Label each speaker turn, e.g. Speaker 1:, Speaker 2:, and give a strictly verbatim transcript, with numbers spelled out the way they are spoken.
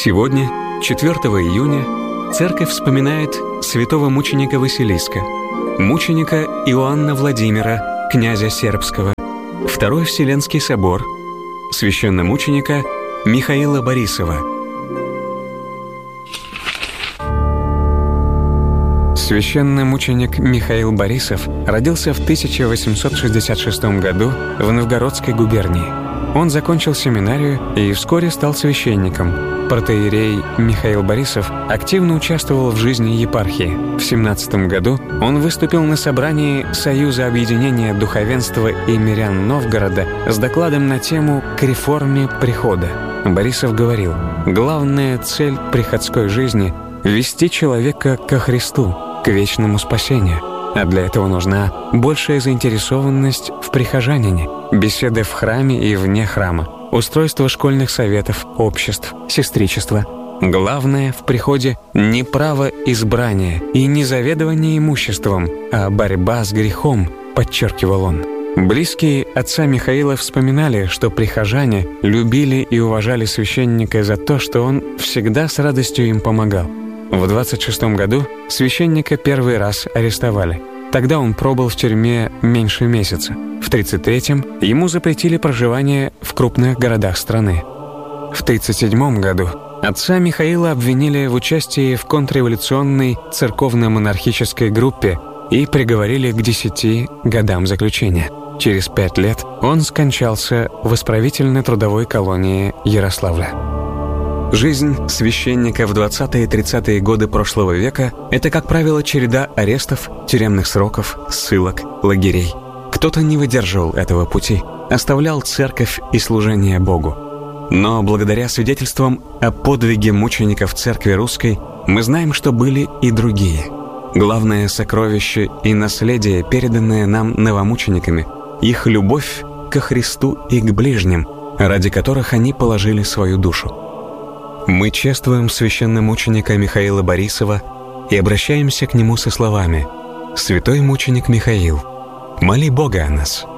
Speaker 1: Сегодня, четвёртого июня, церковь вспоминает святого мученика Василиска, мученика Иоанна Владимира, князя Сербского, Второй Вселенский собор, священномученика Михаила Борисова. Священномученик Михаил Борисов родился в тысяча восемьсот шестьдесят шестом году в Новгородской губернии. Он закончил семинарию и вскоре стал священником. Протоиерей Михаил Борисов активно участвовал в жизни епархии. В семнадцатом году он выступил на собрании Союза объединения духовенства и мирян Новгорода с докладом на тему «К реформе прихода». Борисов говорил: «Главная цель приходской жизни — вести человека ко Христу, к вечному спасению. А для этого нужна большая заинтересованность в прихожанине, беседы в храме и вне храма, устройство школьных советов, обществ, сестричества. Главное в приходе не право избрания и не заведование имуществом, а борьба с грехом», подчеркивал он. Близкие отца Михаила вспоминали, что прихожане любили и уважали священника за то, что он всегда с радостью им помогал. В двадцать шестом году священника первый раз арестовали. Тогда он пробыл в тюрьме меньше месяца. В тридцать третьем ему запретили проживание в крупных городах страны. В тридцать седьмом году отца Михаила обвинили в участии в контрреволюционной церковно-монархической группе и приговорили к десяти годам заключения. Через пять лет он скончался в исправительно-трудовой колонии Ярославля. Жизнь священника в двадцатые и тридцатые годы прошлого века – это, как правило, череда арестов, тюремных сроков, ссылок, лагерей. Кто-то не выдерживал этого пути, оставлял церковь и служение Богу. Но благодаря свидетельствам о подвиге мучеников церкви русской мы знаем, что были и другие. Главное сокровище и наследие, переданное нам новомучениками, их любовь ко Христу и к ближним, ради которых они положили свою душу. Мы чествуем священномученика Михаила Борисова и обращаемся к нему со словами: «Святой мученик Михаил, моли Бога о нас».